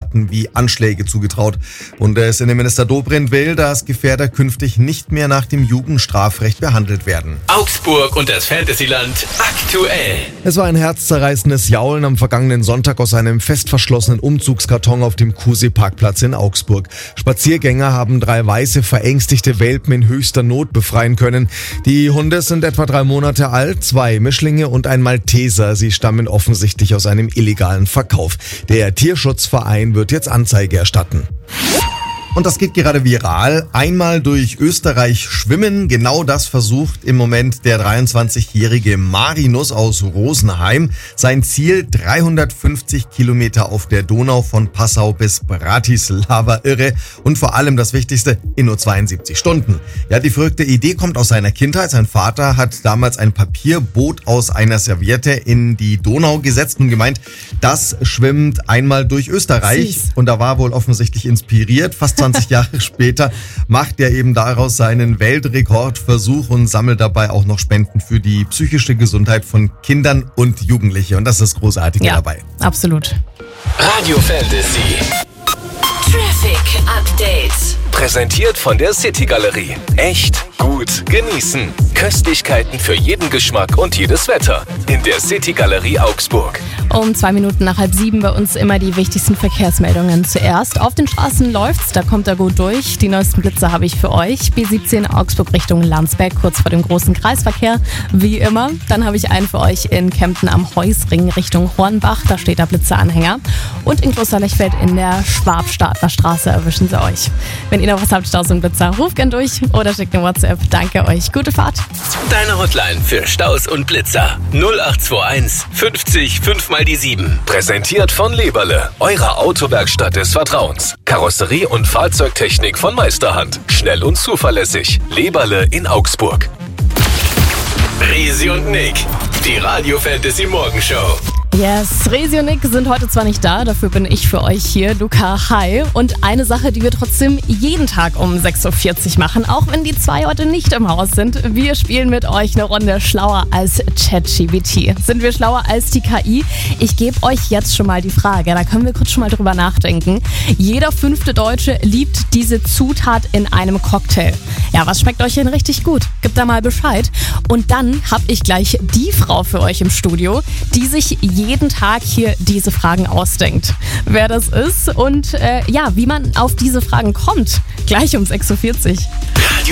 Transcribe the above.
Akten wie Anschläge zugetraut. Bundesinnenminister Dobrindt will, dass Gefährder künftig nicht mehr nach dem Jugendstrafrecht behandelt werden. Augsburg und das Fantasyland aktuell. Es war ein herzzerreißendes Jaulen am vergangenen Sonntag aus einem fest verschlossenen Umzugskarton auf dem Kusee-Parkplatz in Augsburg. Spaziergänger haben 3 weiße, verängstigte Welpen in höchster Not befreien können. Die Hunde sind etwa 3 Monate alt, 2 Mischlinge und ein Malteser. Sie stammen offensichtlich aus einem illegalen Verkauf. Der Tierschutzverein wird jetzt Anzeige erstatten. Und das geht gerade viral. Einmal durch Österreich schwimmen. Genau das versucht im Moment der 23-jährige Marinus aus Rosenheim. Sein Ziel 350 Kilometer auf der Donau von Passau bis Bratislava. Irre. Und vor allem das Wichtigste, in nur 72 Stunden. Ja, die verrückte Idee kommt aus seiner Kindheit. Sein Vater hat damals ein Papierboot aus einer Serviette in die Donau gesetzt und gemeint, das schwimmt einmal durch Österreich. Süß. Und da war wohl offensichtlich inspiriert. Fast 20 Jahre später macht er eben daraus seinen Weltrekordversuch und sammelt dabei auch noch Spenden für die psychische Gesundheit von Kindern und Jugendlichen. Und das ist das Großartige dabei. Absolut. Radio Fantasy. Traffic Update. Präsentiert von der City Galerie. Echt gut genießen. Köstlichkeiten für jeden Geschmack und jedes Wetter. In der City Galerie Augsburg. Um 2 Minuten nach 6:30 bei uns immer die wichtigsten Verkehrsmeldungen. Zuerst auf den Straßen läuft's, da kommt er gut durch. Die neuesten Blitze habe ich für euch. B17 Augsburg Richtung Landsberg, kurz vor dem großen Kreisverkehr, wie immer. Dann habe ich einen für euch in Kempten am Heusring Richtung Hornbach, da steht der Blitzeanhänger. Und in Großer-Lechfeld in der Schwabstadter Straße erwischen sie euch. Wenn ihr noch was habt, Staus und Blitzer, ruft gern durch oder schickt eine WhatsApp. Danke euch, gute Fahrt. Deine Hotline für Staus und Blitzer. 0821 50 5 mal die 7. Präsentiert von Leberle, eurer Autowerkstatt des Vertrauens. Karosserie und Fahrzeugtechnik von Meisterhand. Schnell und zuverlässig. Leberle in Augsburg. Resi und Nick, die Radio Fantasy Morgenshow. Yes, Resi und Nick sind heute zwar nicht da, dafür bin ich für euch hier, Luca. Hi. Und eine Sache, die wir trotzdem jeden Tag um 6.40 Uhr machen, auch wenn die 2 heute nicht im Haus sind. Wir spielen mit euch eine Runde schlauer als ChatGPT. Sind wir schlauer als die KI? Ich gebe euch jetzt schon mal die Frage, da können wir kurz schon mal drüber nachdenken. Jeder 5. Deutsche liebt diese Zutat in einem Cocktail. Ja, was schmeckt euch denn richtig gut? Gebt da mal Bescheid. Und dann habe ich gleich die Frau für euch im Studio, die sich jeden Tag hier diese Fragen ausdenkt. Wer das ist und wie man auf diese Fragen kommt, gleich um 6.40 Uhr.